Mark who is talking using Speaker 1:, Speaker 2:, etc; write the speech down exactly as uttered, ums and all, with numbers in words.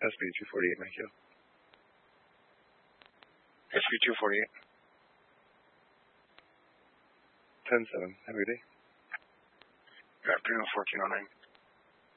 Speaker 1: S B two forty-eight, thank you.
Speaker 2: S B two forty-eight.
Speaker 1: ten seven, have a good day.
Speaker 2: Good afternoon, fourteen oh nine.